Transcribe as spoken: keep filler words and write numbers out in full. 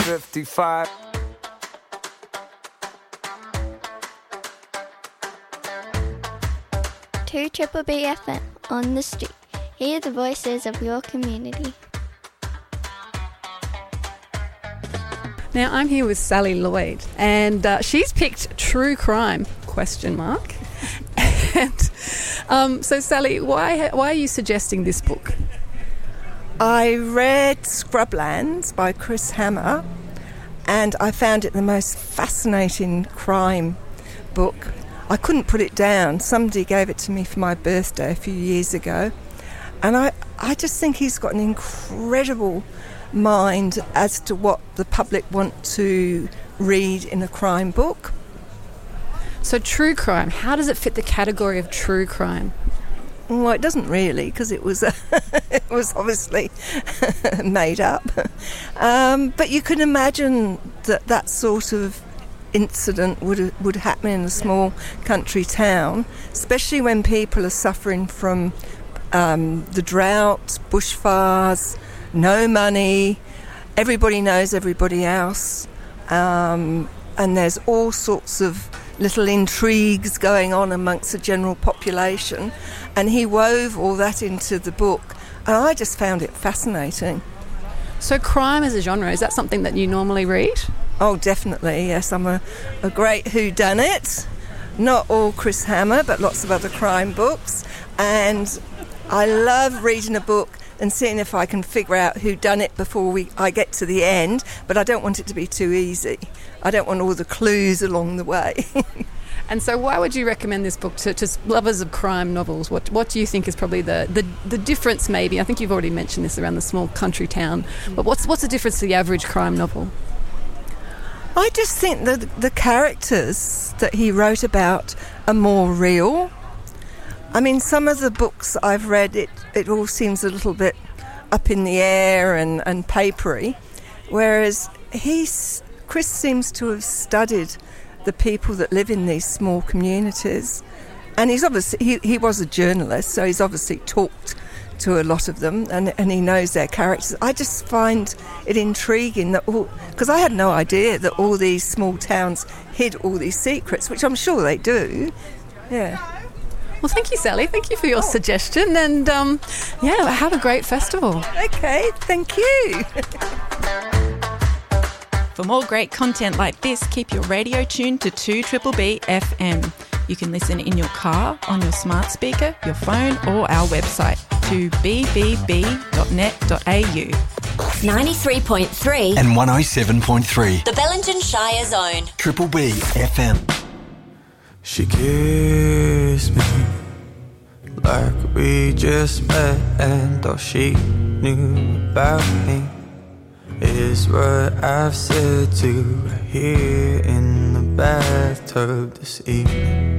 fifty-five. two Triple B F M on the street. Hear the voices of your community. Now, I'm here with Sally Lloyd, and uh, she's picked True Crime, question mark. and um, so, Sally, why why are you suggesting this book? I read Scrublands by Chris Hammer, and I found it the most fascinating crime book. I couldn't put it down. Somebody gave it to me for my birthday a few years ago, and I, I just think he's got an incredible mind as to what the public want to read in a crime book. So true crime, how does it fit the category of true crime? Well, it doesn't really, because it was it was obviously made up. Um, but you can imagine that that sort of incident would would happen in a small country town, especially when people are suffering from um, the drought, bushfires, no money, everybody knows everybody else, um, and there's all sorts of little intrigues going on amongst the general population, and he wove all that into the book, and I just found it fascinating. So crime as a genre, is that something that you normally read? Oh, definitely, yes. I'm a, a great whodunit. Not all Chris Hammer, but lots of other crime books, and I love reading a book and seeing if I can figure out who done it before we I get to the end, but I don't want it to be too easy. I don't want all the clues along the way. And so why would you recommend this book to, to lovers of crime novels? What what do you think is probably the, the, the difference maybe? I think you've already mentioned this around the small country town, but what's what's the difference to the average crime novel? I just think that the characters that he wrote about are more real. I mean, some of the books I've read, it, it all seems a little bit up in the air and, and papery, whereas he's, Chris seems to have studied the people that live in these small communities. And he's obviously he, he was a journalist, so he's obviously talked to a lot of them, and, and he knows their characters. I just find it intriguing that all, because I had no idea that all these small towns hid all these secrets, which I'm sure they do. Yeah. Well, thank you, Sally. Thank you for your suggestion, and um, yeah, have a great festival. Okay, thank you. For more great content like this, keep your radio tuned to two Triple B F M. You can listen in your car, on your smart speaker, your phone, or our website, two b b b dot net dot a u. ninety-three point three and one oh seven point three. The Bellingen Shire Zone. Triple B F M. She kissed me like we just met, and all she knew about me is what I've said to her here in the bathtub this evening.